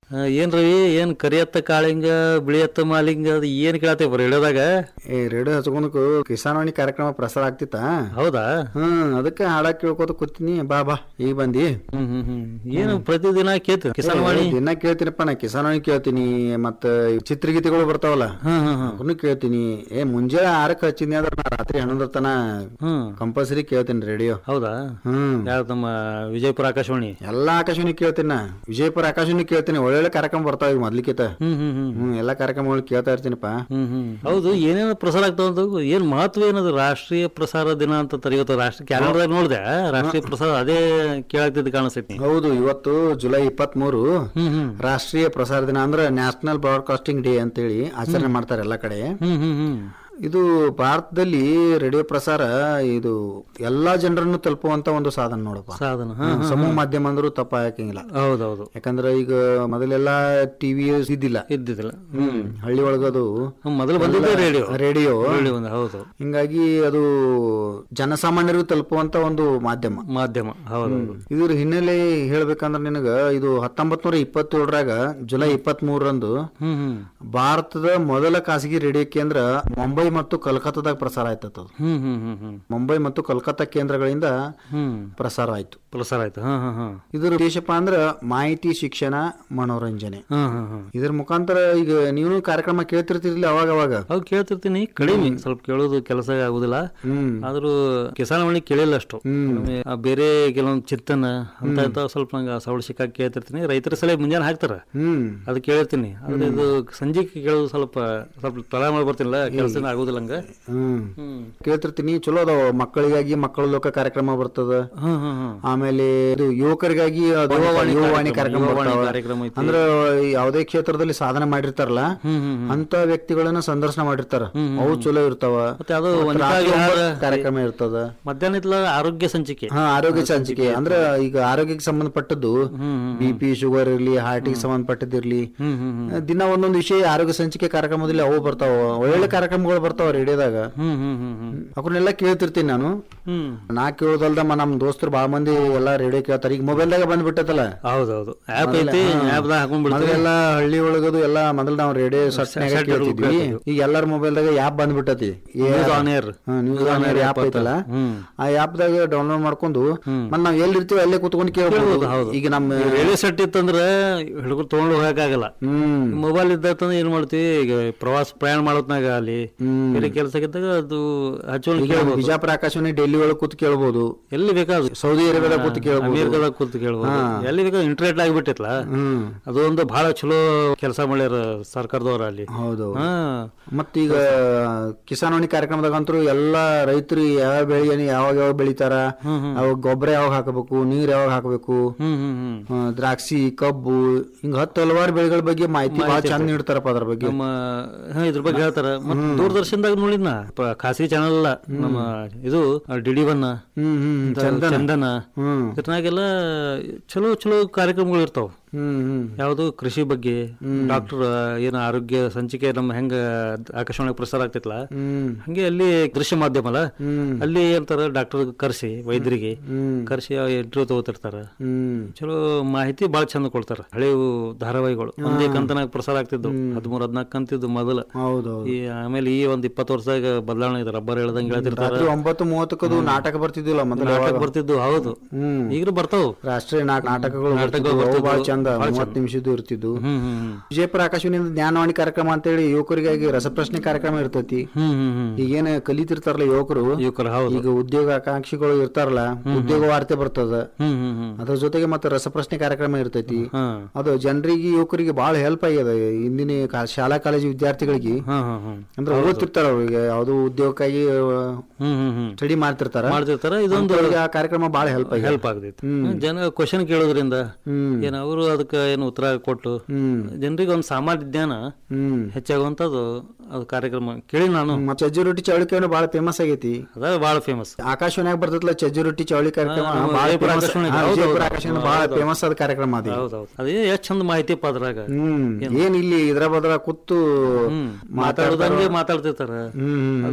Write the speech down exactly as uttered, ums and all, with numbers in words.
ಆ, ಏನ್ ರವಿ ಏನ್ ಕರಿಯತ್ತ ಕಾಳಿಂಗ ಬಿಳಿಯತ್ತ ಮಾಲಿಂಗ ಅದು ಏನ್ ಕೇಳತ್ತೇವ ರೇಡಿಯೋದಾಗ? ಏ ರೇಡಿಯೋ ಹಚ್ಕೊಂಡಕು ಕಿಸಾನ್ವಾಣಿ ಕಾರ್ಯಕ್ರಮ ಪ್ರಸಾರ ಆಗ್ತಿತ್ತ. ಹೌದಾ? ಹ್ಮ್ ಅದಕ್ಕೆ ಹಾಡಾಕ್ ಕೇಳ್ಕೊತ ಕೂತೀನಿ. ಬಾ ಬಾ ಈಗ ಬಂದಿ. ಹ್ಮ್ ಹ್ಮ್ ಹ್ಮ್ ಏನು ಪ್ರತಿದಿನ ಕೇಳ್ತೀರ ಕಿಸಾನ್ ವಾಣಿ? ಏ, ದಿನ ಕೇಳ್ತೀನಪ್ಪ ನಾ ಕಿಸಾನ್ವಾಣಿ ಕೇಳ್ತೀನಿ. ಮತ್ತ ಚಿತ್ರಗೀತೆಗಳು ಬರ್ತಾವಲ್ಲ ಹ್ಮ್ ಹ್ಮ್ ಹ್ಮ್ ಅವನು ಕೇಳ್ತೀನಿ. ಏ ಮುಂಜಾನೆ ಆರಕ್ಕೆ ಹಚ್ಚಿದ್ನಿ ಅಂದ್ರೆ ನಾ ರಾತ್ರಿ ಹನ್ನೊಂದರ ತನ ಹ್ಮ್ ಕಂಪಲ್ಸರಿ ಕೇಳ್ತೀನಿ ರೇಡಿಯೋ. ಹೌದಾ? ಹ್ಮ್ ಯಾವ್ದು ನಮ್ಮ ವಿಜಯಪುರ ಆಕಾಶವಾಣಿ? ಎಲ್ಲಾ ಆಕಾಶವಾಣಿ ಕೇಳ್ತೀನಿ ನಾ. ವಿಜಯಪುರ ಆಕಾಶವಾಣಿ ಕೇಳ್ತೀನಿ. ಒಳ್ಳೊಳ್ಳೆ ಕಾರ್ಯಕ್ರಮ ಬರ್ತಾವ ಈಗ ಮೊದ್ಲಿಕಿತ. ಹ್ಮ್ ಹ್ಮ್ ಹ್ಮ್ ಹ್ಮ್ ಎಲ್ಲಾ ಕಾರ್ಯಕ್ರಮಗಳು ಕೇಳ್ತಾ ಇರ್ತೀನಪ್ಪ. ಹ್ಮ್ ಹ್ಮ್ ಹೌದು. ಏನೇನು ಪ್ರಸಾರ ಆಗ್ತಾವ? ಏನ್ ಮಹತ್ವ ಏನದು? ರಾಷ್ಟ್ರೀಯ ಪ್ರಸಾರ ದಿನ ಅಂತ ತರ ಇವತ್ತು ರಾಷ್ಟ್ರ ಕ್ಯಾಲೆಂಡರ್ ನೋಡಿದೆ. ರಾಷ್ಟ್ರೀಯ ಪ್ರಸಾರ ಅದೇ ಕೇಳಾಗ್ತಿದ್ದು ಕಾಣಿಸ್ತೈತಿ. ಹೌದು, ಇವತ್ತು ಜುಲೈ ಇಪ್ಪತ್ತ್ ಮೂರು ಹ್ಮ್ ಹ್ಮ್ ರಾಷ್ಟ್ರೀಯ ಪ್ರಸಾರ ದಿನ ಅಂದ್ರೆ ನ್ಯಾಷನಲ್ ಬ್ರಾಡ್ಕಾಸ್ಟಿಂಗ್ ಡೇ ಅಂತೇಳಿ ಆಚರಣೆ ಮಾಡ್ತಾರೆ ಎಲ್ಲಾ ಕಡೆ. ಹ್ಮ್ ಹ್ಮ್ ಹ್ಮ್ ಇದು ಭಾರತದಲ್ಲಿ ರೇಡಿಯೋ ಪ್ರಸಾರ ಇದು ಎಲ್ಲಾ ಜನರನ್ನು ತಲುಪುವಂತ ಒಂದು ಸಾಧನ ನೋಡಪ್ಪ. ಸಾಧನ. ಹಾ, ಹ್ಮ್, ಸಮೂಹ ಮಾಧ್ಯಮ ಅಂದ್ರೂ ತಪ್ಪ ಹಾಕಂಗಿಲ್ಲ. ಹೌದೌದು. ಯಾಕಂದ್ರೆ ಈಗ ಮೊದಲೆಲ್ಲಾ ಟಿವಿ ಇದ್ದಿಲ್ಲ. ಇದ್ದಿದ್ದಿಲ್ಲ. ಹ್ಮ್ ಹಳ್ಳಿ ಒಳಗದು ಮೊದಲು ಬಂದಿದ್ದೆ ರೇಡಿಯೋ. ರೇಡಿಯೋ ರೇಡಿಯೋ ಒಂದು. ಹೌದು. ಹಿಂಗಾಗಿ ಅದು ಜನಸಾಮಾನ್ಯರಿಗೂ ತಲುಪುವಂತ ಒಂದು ಮಾಧ್ಯಮ. ಮಾಧ್ಯಮ. ಹೌದೌದು. ಇದ್ರ ಹಿನ್ನೆಲೆ ಹೇಳ್ಬೇಕಂದ್ರೆ ನಿನಗ ಇದು ಹತ್ತೊಂಬತ್ ನೂರ ಇಪ್ಪತ್ತೇಳರಾಗ ಜುಲೈ ಇಪ್ಪತ್ತ್ ಮೂರರಂದು ಹ್ಮ್ ಹ್ಮ್ ಭಾರತದ ಮೊದಲ ಖಾಸಗಿ ರೇಡಿಯೋ ಕೇಂದ್ರ ಮುಂಬೈ ಮತ್ತು ಕಲ್ಕತ್ತಾದಾಗ ಪ್ರಸಾರ ಆಯ್ತದ. ಹ್ಮ್ ಹ್ಮ್ ಹ್ಮ್ ಹ್ಮ್ ಮುಂಬೈ ಮತ್ತು ಕಲ್ಕತ್ತಾ ಕೇಂದ್ರಗಳಿಂದ ಹ್ಮ್ ಪ್ರಸಾರ ಆಯ್ತು. ಪ್ರಸಾರ ಆಯ್ತು. ಹಾ ಹಾ ಹಾ ಇದ್ರ ಉದ್ದೇಶಪ್ಪ ಅಂದ್ರ ಮಾಹಿತಿ, ಶಿಕ್ಷಣ, ಮನೋರಂಜನೆ. ಹಾ ಹಾ ಹಾ ಇದ್ರ ಮುಖಾಂತರ ಈಗ ನೀವು ಕಾರ್ಯಕ್ರಮ ಕೇಳ್ತಿರ್ತಿರ್ಲಿ ಅವಾಗ ಅವಾಗ. ಅವ್ ಕೇಳ್ತಿರ್ತೀನಿ. ಕಡಿಮೆ ಸ್ವಲ್ಪ ಕೇಳೋದು ಕೆಲಸ ಆಗುದಿಲ್ಲ. ಹ್ಮ್ ಆದ್ರೂ ಕಿಸಾನ್ ವಾಣಿ ಕೇಳಿಲ್ಲ ಅಷ್ಟು. ಹ್ಮ್ ಆ ಬೇರೆ ಕೆಲವೊಂದು ಚಿತ್ತನ ಅಂತ ಇಂತ ಸ್ವಲ್ಪ ನಂಗೆ ಸವಳ ಸಿಕ್ಕಾಗಿ ಕೇಳ್ತಿರ್ತೀನಿ. ರೈತರ ಸಲ ಮುಂಜಾನೆ ಹಾಕ್ತಾರ, ಹ್ಮ್ ಅದು ಕೇಳಿರ್ತೀನಿ. ಆದ್ರೆ ಇದು ಸಂಜೆಗೆ ಕೇಳೋದು ಸ್ವಲ್ಪ ಸ್ವಲ್ಪ ತಡ ಮಾಡಿ ಬರ್ತೀನಿಲ್ಲ, ಕೆಲಸ ಆಗುದಿಲ್ಲ ಹಂಗ. ಹ್ಮ್ ಹ್ಮ್ ಕೇಳ್ತಿರ್ತೀನಿ. ಚಲೋ ಅದಾವ. ಮಕ್ಕಳಿಗಾಗಿ ಮಕ್ಕಳ ಲೋಕ ಕಾರ್ಯಕ್ರಮ ಬರ್ತದ. ಹ್ಮ್ ಹ್ಮ್ ಹ್ಮ್ ಆಮೇಲೆ ಇದು ಯುವಕರಿಗಾಗಿ ಅದು ಯುವವಾಣಿ ಯುವವಾಣಿ ಕಾರ್ಯಕ್ರಮ ಯುವವಾಣಿ ಬರ್ತಾವ. ಕಾರ್ಯಕ್ರಮ ಐತಿ. ಅಂದ್ರ ಯಾವುದೇ ಕ್ಷೇತ್ರದಲ್ಲಿ ಸಾಧನೆ ಮಾಡಿರ್ತಾರಲ್ಲ ಹ್ಮ್ ಹ್ಮ್ ಹ್ಮ್ ಅಂತ ವ್ಯಕ್ತಿಗಳನ್ನ ಸಂದರ್ಶನ ಮಾಡಿರ್ತಾರ. ಹ್ಮ್ ಅವು ಚಲೋ ಇರ್ತಾವ. ಮತ್ತೆ ಅದು ಮತ್ತ್ ವನಿತಾ ರಾತ್ರಿ ವಿಹಾರ ಒಂಬತ್ತು ಕಾರ್ಯಕ್ರಮ ಇರ್ತದ. ಮಧ್ಯಾಹ್ನ ಇತ್ಲ ಆರೋಗ್ಯ ಸಂಚಿಕೆ. ಹಾ ಆರೋಗ್ಯ ಸಂಚಿಕೆ ಅಂದ್ರ ಈಗ ಆರೋಗ್ಯಕ್ಕೆ ಸಂಬಂಧಪಟ್ಟದ್ದು ಹ್ಮ್ ಹ್ಮ್ ಬಿ ಪಿ ಶುಗರ್ ಇರ್ಲಿ, ಹಾರ್ಟಿಗೆ ಸಂಬಂಧಪಟ್ಟದಿರ್ಲಿ, ಹ್ಮ್ ಹ್ಮ್ ಹ್ಮ್ ದಿನ ಒಂದೊಂದು ವಿಷಯ ಆರೋಗ್ಯ ಸಂಚಿಕೆ ಕಾರ್ಯಕ್ರಮದಲ್ಲಿ ಅವು ಬರ್ತಾವ. ಒಳ್ಳೊಳ್ಳೆ ಕಾರ್ಯಕ್ರಮಗಳು ಬರ್ತಾವ ರೇಡಿಯೋದಾಗ. ಹ್ಮ್ ಹ್ಮ್ ಹ್ಮ್ ಹ್ಮ್ ಅವನ್ನೆಲ್ಲ ಕೇಳ್ತಿರ್ತೀನಿ ನಾನು. ಹ್ಮ್ ನಾ ಕೇಳೋದಲ್ದಮ್ಮ ನಮ್ ದೋಸ್ತರು ಬಾಳ ಮಂದಿ ಎಲ್ಲಾ ರೇಡಿಯೋ ಕೇಳ್ತಾರ. ಈಗ ಮೊಬೈಲ್ದಾಗ ಬಂದ್ಬಿಟ್ಟತಲ್ಲ. ಹೌದೌದು. ಆಪ್ ಐತಿ, ಆಪ್ ದಾಗ ಹಾಕೊಂಡ್ಬಿಡ್ತೀವಿ. ಮೊದಲೆಲ್ಲ ಹಳ್ಳಿ ಒಳಗದು ಎಲ್ಲಾ ಮೊದಲು ನಾವು ರೇಡಿಯೋ ಸಟ್ನಾಗ ಕೇಳ್ತಿದ್ವಿ. ಈಗ ಎಲ್ಲಾರ ಮೊಬೈಲ್ದಾಗ app ಬಂದ್ಬಿಟ್ಟತಿ. News on air. News on air app ಐತಲ್ಲ, ಆ ಆಪ್ ದಾಗ ಡೌನ್ಲೋಡ್ ಮಾಡ್ಕೊಂಡು ಮತ್ ನಾವ್ ಎಲ್ಲಿರ್ತೀವಿ ಅಲ್ಲೇ ಕುತ್ಕೊಂಡು ಕೇಳ್ಬೋದು. ಈಗ ನಮ್ಮ ರೇಡಿಯೋ ಸೆಟ್ ಇತ್ತಂದ್ರೆ ಹಿಡ್ಕೊಂಡು ತಗೊಂಡು ಹೋಗಕ್ಕಾಗಲ್ಲ. ಹ್ಮ್ ಮೊಬೈಲ್ ಇದ್ದಂದ್ರೆ ಏನ್ ಮಾಡ್ತೀವಿ, ಈಗ ಪ್ರವಾಸ ಪ್ರಯಾಣ ಮಾಡೋತ್ನಾಗ ಅಲ್ಲಿ ಬೇರೆ ಕೆಲಸಕ್ಕಿದ್ದಾಗ ಅದು ಹಚ್ಕೊಂಡು ಕೇಳ್ಬೋದು. ಬಿಜಾಪುರ ಆಕಾಶವಾಣಿ ಡೆಲ್ಲಿ ಒಳಗೆ ಕೂತ್ ಕೇಳ್ಬೋದು. ಎಲ್ಲಿ ಬೇಕಾದ್ರು. ಸೌದಿ ಅರೇಬಿಯಾದಾಗ ಕೂತ್ ಕೇಳ್ಬೋದು. ಅಮೇರಿಕಾದಾಗ ಕೂತ್ ಕೇಳ್ಬೋದು. ಎಲ್ಲಿ ಬೇಕಾದ್ರೆ ಇಂಟರ್ನೆಟ್ ಆಗಿಬಿಟ್ಟಿತ್ಲ. ಹ್ಮ್ ಅದು ಒಂದು ಬಹಳ ಚಲೋ ಕೆಲಸ ಮಾಡ್ಯಾರ ಸರ್ಕಾರದವ್ರ ಅಲ್ಲಿ. ಹೌದು. ಹಾ ಮತ್ತೀಗ ಕಿಸಾನ್ವಾಣಿ ಕಾರ್ಯಕ್ರಮದಾಗ ಅಂತೂ ಎಲ್ಲಾ ರೈತರು ಯಾವ ಬೆಳೆಯನ್ನು ಯಾವಾಗ ಯಾವಾಗ ಬೆಳಿತಾರ, ಅವಾಗ ಗೊಬ್ಬರ ಯಾವಾಗ ಹಾಕಬೇಕು, ನೀರ್ ಯಾವಾಗ ಹಾಕಬೇಕು, ಹ್ಮ್ ಹ್ಮ್ ಹ್ಮ್ ದ್ರಾಕ್ಷಿ, ಕಬ್ಬು, ಹಿಂಗ ಹತ್ತು ಹಲವಾರು ಬೆಳೆಗಳ ಬಗ್ಗೆ ಮಾಹಿತಿ ಬಹಳ ಚಂದ ನೀಡ್ತಾರಪ್ಪ ಅದ್ರ ಬಗ್ಗೆ. ನಮ್ಮ ಹಾ ಇದ್ರ ಬಗ್ಗೆ ಹೇಳ್ತಾರ. ಮತ್ ದೂರದರ್ಶನದಾಗ ನೋಡಿದ್ನ ಪ- ಖಾಸಗಿ ಚಾನಲ್ ಅಲ್ಲ, ನಮ್ಮ ಇದು ಡಿಡಿ ಒನ್, ಹ್ಮ್ ಹ್ಮ್ ಚಂದನ, ಹ್ಮ್ ಇದ್ರನಾಗೆಲ್ಲ ಚಲೋ ಚಲೋ ಕಾರ್ಯಕ್ರಮಗಳು ಇರ್ತಾವ. ಹ್ಮ್ ಹ್ಮ್ ಯಾವುದು ಕೃಷಿ ಬಗ್ಗೆ, ಡಾಕ್ಟರ್ ಏನ ಆರೋಗ್ಯ ಸಂಚಿಕೆ ನಮ್ಮ ಹೆಂಗ ಆಕಾಶವಾಣಿ ಪ್ರಸಾರ ಆಗ್ತಿತ್ಲ ಹ್ಮ್ ಹಂಗೆ ಅಲ್ಲಿ ದೃಶ್ಯ ಮಾಧ್ಯಮ ಅಲ್ಲ, ಹ್ಮ್ ಅಲ್ಲಿ ಅಂತಾರ ಡಾಕ್ಟರ್ ಕರ್ಸಿ ವೈದ್ಯರಿಗೆ ಹ್ಮ್ ಕರ್ಸಿ ಇಂಟರ್ವ್ಯೂ ತಗೋತಿರ್ತಾರ. ಹ್ಮ್ ಚಲೋ ಮಾಹಿತಿ ಬಾಳ ಚಂದ ಕೊಡ್ತಾರ. ಹಳೆವು ಧಾರಾವಾಹಿಗಳು ಒಂದೇ ಕಂತನಾಗ ಪ್ರಸಾರ ಆಗ್ತಿದ್ವು. ಹದಿಮೂರ್ ಹದಿನಾಲ್ಕು ಕಂತಿದ್ದು ಮೊದಲು. ಹೌದೌದು. ಈ ಆಮೇಲೆ ಈ ಒಂದ್ ಇಪ್ಪತ್ತು ವರ್ಷದಾಗ ಬದಲಾವಣೆ ಇದೆ. ರಬ್ಬರ್ ಹೇಳ್ದಂಗೆ ಹೇಳ್ತಿರ್ತಾರ. ರಾತ್ರಿ ಒಂಬತ್ತು ಮೂವತ್ತಕ್ಕದು ನಾಟಕ ಬರ್ತಿದ್ದಿಲ್ಲ ಮೊದಲು. ನಾಟಕ ಬರ್ತಿದ್ದು. ಹೌದು. ಹ್ಮ್ ಈಗಲೂ ಬರ್ತಾವ ರಾಷ್ಟ್ರೀಯ ನಾಟ- ನಾಟಕಗಳು ನಾಟಕಗಳು ಬರ್ತಿದ್ವು. ಅವು ಬಹಳ ಬರ್ತಿದ್ವು. ಚಂದ ಮೂವತ್ತು ನಿಮಿಷದ್ದು ಇರ್ತಿದ್ವು. ಹ್ಮ್ ಹ್ಮ್ ಹ್ಮ್ ವಿಜಯಪುರ ಆಕಾಶವಾಣಿಯಿಂದ ಜ್ಞಾನವಾಣಿ ಕಾರ್ಯಕ್ರಮ ಅಂತೇಳಿ ಯುವಕರಿಗಾಗಿ ರಸಪ್ರಶ್ನೆ ಕಾರ್ಯಕ್ರಮ ಇರ್ತೈತಿ. ಹ್ಮ್ ಹ್ಮ್ ಹ್ಮ್ ಈಗೇನ ಕಲಿತಿರ್ತಾರಲ್ಲ ಯುವಕರು, ಯುವಕರು. ಹೌದು. ಈಗ ಉದ್ಯೋಗ ಆಕಾಂಕ್ಷಿಗಳು ಇರ್ತಾರಲ್ಲ, ಉದ್ಯೋಗ ವಾರ್ತೆ ಬರ್ತದ. ಹ್ಮ್ ಹ್ಮ್ ಹ್ಮ್ ಅದ್ರ ಜೊತೆಗೆ ಮತ್ತೆ ರಸಪ್ರಶ್ನೆ ಕಾರ್ಯಕ್ರಮ ಇರ್ತೈತಿ. ಹಾ ಅದು ಜನರಿಗೆ ಯುವಕರಿಗೆ ಬಹಳ ಹೆಲ್ಪ್ ಆಗ್ಯದ. ಇಂದಿನ ಕಾ- ಶಾಲಾ ಕಾಲೇಜು ವಿದ್ಯಾರ್ಥಿಗಳಿಗೆ ಹಾ ಹಾ ಹಾ ಅಂದ್ರೆ ಓದ್ತಿರ್ತಾರ ಅವ್ರಿಗೆ ಯಾವ್ದು ಉದ್ಯೋಗಕ್ಕಾಗಿ ಹ್ಮ್ ಹ್ಮ್ ಹ್ಮ್ ಸ್ಟಡಿ ಮಾಡ್ತಿರ್ತಾರ ಮಾಡ್ತಿರ್ತಾರ. ಇದೊಂದು ಅಂಥವ್ರಿಗೆ ಆ ಕಾರ್ಯಕ್ರಮ ಬಹಳ ಹೆಲ್ಪ್ ಆಗಿ ಹೆಲ್ಪ್ ಆಗತೈತಿ. ಜನ ಕ್ವಶನ್ ಕೇಳೋದ್ರಿಂದ ಹ್ಮ್ ಏನ್ ಅವರು ಅದಕ್ಕೆ ಏನು ಉತ್ತರ ಕೊಟ್ಟು ಹ್ಮ್ ಜನರಿಗೆ ಒಂದು ಸಾಮಾನ್ಯ ಜ್ಞಾನ ಹ್ಮ್ ಹೆಚ್ಚಾಗುವಂತದ್ದು ಅದು ಕಾರ್ಯಕ್ರಮ ಕೇಳಿ ನಾನು. ಮತ್ತೆ ಚಜ್ಜಿ ರೊಟ್ಟಿ ಚವಳಿಕಾಯಿ ಬಹಳ ಫೇಮಸ್ ಆಗೈತಿ. ಅದ ಬಹಳ ಫೇಮಸ್. ಆಕಾಶವಾಣಿಯಾಗ ಬರ್ತೈತಲ್ಲ ಚಜ್ಜಿ ರೊಟ್ಟಿ ಚವಳಿ ಕಾರ್ಯಕ್ರಮ, ಹಾ, ನಮ್ಮ ಬಹಳ ವಿಜಯಪುರ famous. ಆಕಾಶವಾಣಿ. ಹಾ, ಹೌದು, ವಿಜಯಪುರ ಹೌದು. ಆಕಾಶವಾಣಿ ಬಹಳ ಹೌದು. ಫೇಮಸ್ ಆದ ಕಾರ್ಯಕ್ರಮ ಅದು. ಹೌದೌದು. ಅದೇ ಎಷ್ಟ್ ಚಂದ ಮಾಹಿತಿಪ್ಪ ಅದ್ರಾಗ. ಹ್ಮ್ ಏನ್ ಇಲ್ಲಿ ಇದ್ರ ಬದ್ರ ಕೂತು ಹ್ಮ್ ಮಾತಾಡೋದಂಗೆ ಮಾತಾಡ್ತಿರ್ತಾರ. ಹ್ಮ್